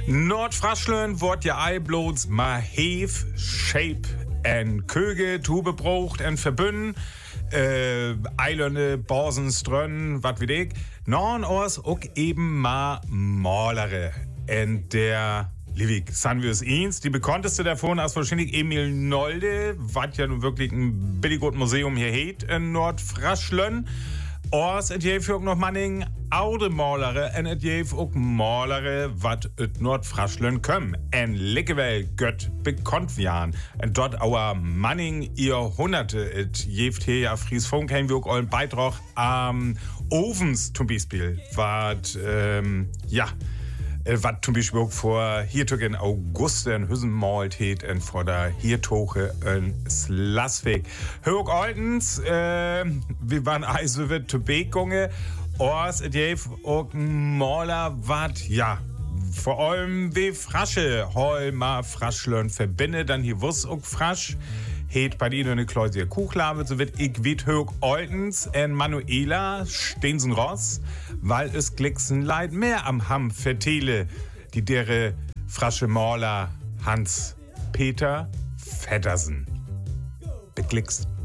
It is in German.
Nordfraschlen wordt ja eiblots ma heef, shape en köge, tube braucht en verbünden. Eilande, Borsen, Strönn, wat weet ik. Nordoors ook eben ma Malere. En der Livik, san wir es eens. Die bekannteste davon ist wahrscheinlich Emil Nolde, was ja nun wirklich ein billiges Museum hier heet in Nordfraschlen. Ors et jeef ook nog manning oude malere en et jeef ook malere wat uit Nordfraschlen kom. En likkewel gött bekannt wian. En dort our manning Jahrhunderte et jeeft hier ja Fries Funk haben wir ook allen Beitrag am Ovens zum Beispiel. Wat was zum Beispiel auch vor hier in August in Hüssen malt hat und vor der Hiertoche in Slasweg. Hörg Altens, wir waren also wird zu Bekunge, Ors, et jeef auch Maler, wat, ja, vor allem wie Frasche, hol ma Fraschlön verbinde, dann hier wuss auch Frasch. Heet bei ihnen eine Kleuse Kuchlabe, so wird ich wit hög Oltens en Manuela Stensen Ross, weil es glicksen leid mehr am Hamm vertele, die dere frasche Maler Hans Peter Vettersen. Beglickst.